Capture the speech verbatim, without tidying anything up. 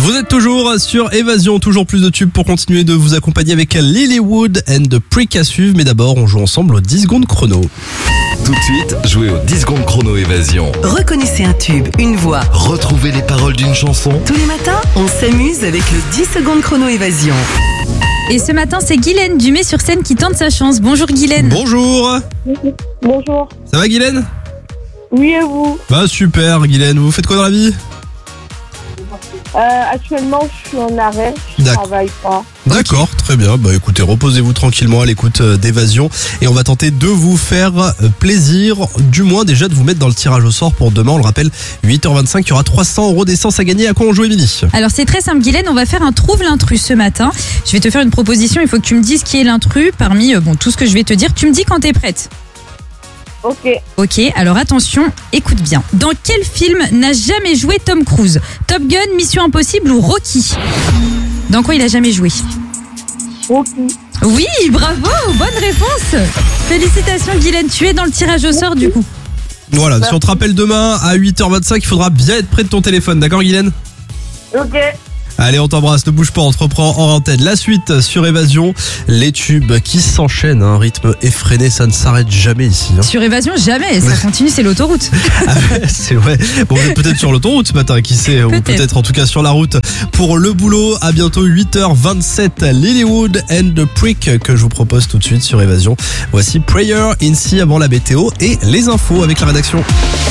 Vous êtes toujours sur Évasion, toujours plus de tubes pour continuer de vous accompagner avec Lilywood and the Prick à suivre. Mais d'abord, on joue ensemble aux dix secondes chrono. Tout de suite, jouez aux dix secondes chrono Évasion. Reconnaissez un tube, une voix. Retrouvez les paroles d'une chanson. Tous les matins, on s'amuse avec le dix secondes chrono Évasion. Et ce matin, c'est Guylaine Dumais-sur-Seine qui tente sa chance. Bonjour Guylaine. Bonjour. Bonjour. Ça va Guylaine? Oui, et vous? Bah super Guylaine, vous faites quoi dans la vie? euh, Actuellement, je suis en arrêt. Je D'accord. travaille pas. D'accord, très bien. Bah écoutez, reposez-vous tranquillement à l'écoute d'Évasion et on va tenter de vous faire plaisir, du moins déjà de vous mettre dans le tirage au sort pour demain. On le rappelle, huit heures vingt-cinq, il y aura trois cents euros d'essence à gagner. À quoi on joue, Émilie? Alors c'est très simple Guylaine, on va faire un trouve l'intrus ce matin. Je vais te faire une proposition, il faut que tu me dises qui est l'intrus parmi euh, bon, tout ce que je vais te dire. Tu me dis quand t'es prête. Ok. Ok, alors attention, écoute bien. Dans quel film n'a jamais joué Tom Cruise? Top Gun, Mission Impossible ou Rocky? Dans quoi il a jamais joué? Ok. Oui, bravo, bonne réponse. Félicitations Guylaine, tu es dans le tirage au sort du coup. Voilà, si on te rappelle demain à huit heures vingt-cinq, il faudra bien être près de ton téléphone, d'accord Guylaine? Ok. Allez, on t'embrasse, ne bouge pas, on te reprend en antenne. La suite sur Évasion, les tubes qui s'enchaînent, un rythme effréné, ça ne s'arrête jamais ici. Hein. Sur Évasion, jamais, ça continue, c'est l'autoroute. Ah ouais, c'est vrai. Bon, vous êtes peut-être sur l'autoroute ce matin, qui sait, Peut-être. ou peut-être en tout cas sur la route pour le boulot. À bientôt huit heures vingt-sept, Lilywood and the Prick que je vous propose tout de suite sur Évasion. Voici Prayer Incy avant la météo et les infos avec la rédaction.